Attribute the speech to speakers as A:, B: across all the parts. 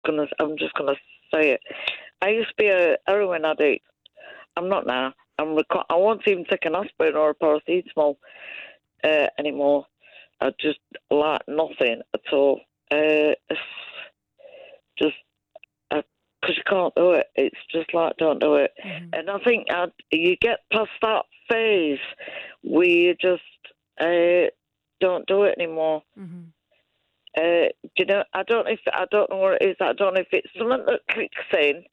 A: I'm just gonna say it. I used to be a heroin addict. I'm not now. I won't even take an aspirin or a paracetamol anymore. I just like nothing at all. Just because you can't do it. It's just like, don't do it.
B: Mm-hmm.
A: And I think you get past that phase where you just don't do it anymore.
B: Mm-hmm.
A: You know, I don't know what it is. I don't know if it's something that clicks in.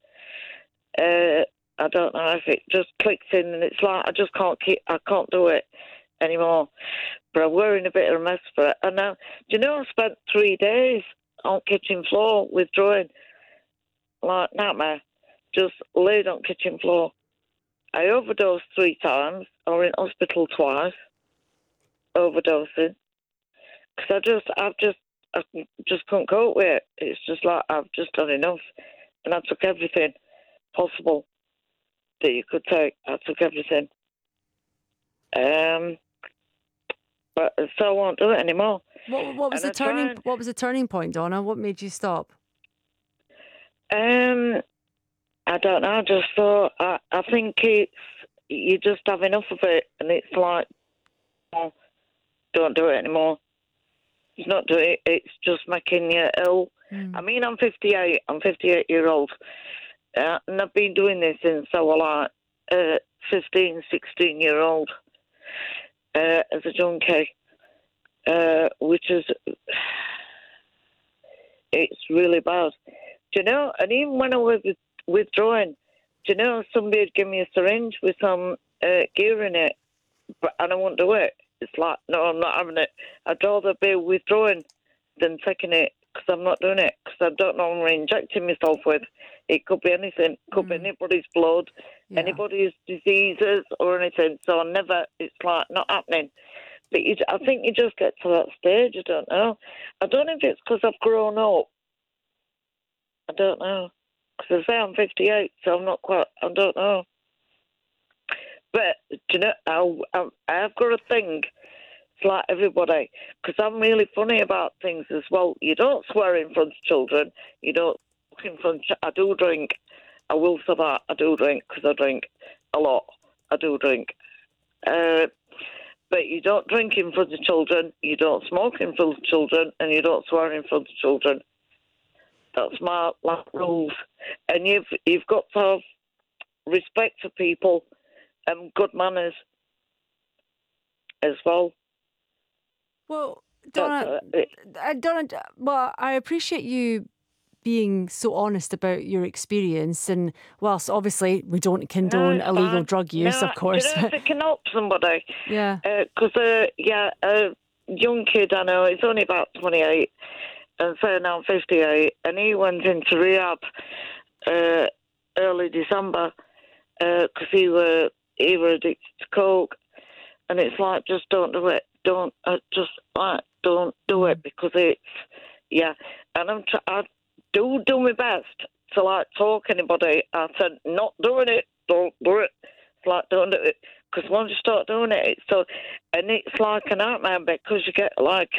A: I don't know if it just clicks in, and it's like I just I can't do it anymore. But I'm wearing a bit of a mess for it. And now, do you know, I spent 3 days on kitchen floor withdrawing. Like nightmare, just laid on kitchen floor. I overdosed 3 times. I was in hospital twice, overdosing. Because I just couldn't cope with it. It's just like I've just done enough, and I took everything possible that you could take. I took everything. But so I won't do it anymore.
B: What was the turning? What was the turning point, Donna? What made you stop?
A: I don't know. I just thought I think you just have enough of it, and it's like, oh, don't do it anymore. It's not do it. It's just making you ill. I mean, I'm 58. I'm 58-year-old, and I've been doing this since I was like 15, 16-year-old as a junkie, which is it's really bad. Do you know? And even when I was withdrawing, do you know, somebody would give me a syringe with some gear in it, and I wouldn't do it. It's like, no, I'm not having it. I'd rather be withdrawing than taking it, because I'm not doing it, because I don't know what I'm injecting myself with. It could be anything. It could be anybody's blood, anybody's diseases or anything. So it's like not happening. But I think you just get to that stage. I don't know. I don't know if it's because I've grown up. I don't know. Because I say I'm 58, so I'm not quite, I don't know. But, do you know, I've got a thing, it's like everybody, because I'm really funny about things as well. You don't swear in front of children. You don't talk in front of, I do drink. I will say that. I do drink, because I drink a lot. I do drink. But you don't drink in front of children, you don't smoke in front of children, and you don't swear in front of children. That's my rules. And you've got to have respect for people and good manners as well.
B: Well, Donna, well, I appreciate you being so honest about your experience, and whilst obviously we don't condone illegal drug use, of course.
A: Do you know if it can help somebody?
B: Yeah.
A: Because, a young kid I know, he's only about 28, and so now I'm 58, and he went into rehab early December because he were addicted to coke, and it's like, just don't do it. Don't do it, because it's and I do my best to like talk anybody. I said, not doing it, don't do it. It's like, don't do it, because once you start doing it, it's like a nightmare, because you get like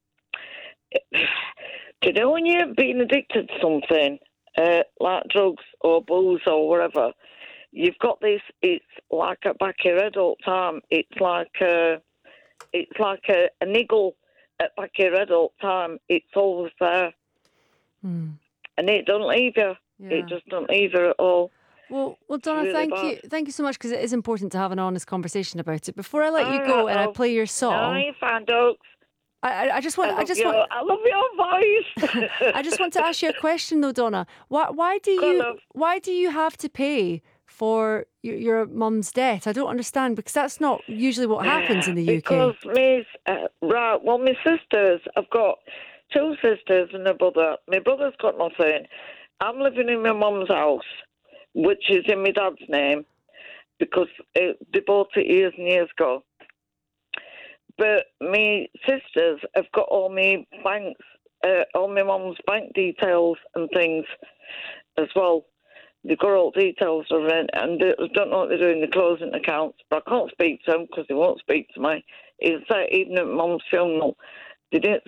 A: do you know when you're being addicted to something like drugs or booze or whatever, you've got this, it's like a back of your head all the time. It's like a niggle at back of your head all the time. It's always there. And it don't leave you. Yeah. It just don't leave you at all.
B: Well, Donna, really thank you so much, because it is important to have an honest conversation about it. Before I let you go and I play your song,
A: no, you're fine, Dogs.
B: I just want.
A: I love your voice.
B: I just want to ask you a question, though, Donna. Why do you have to pay for your mum's debt? I don't understand, because that's not usually what happens in the UK.
A: Because my sisters, I've got 2 sisters and a brother. My brother's got nothing. I'm living in my mum's house, which is in my dad's name, because they bought it years and years ago. But my sisters have got all my banks, all my mum's bank details and things as well. They've got all details of it, and they don't know what they're doing, the closing accounts. But I can't speak to them because they won't speak to me. It's even at mum's funeral, they didn't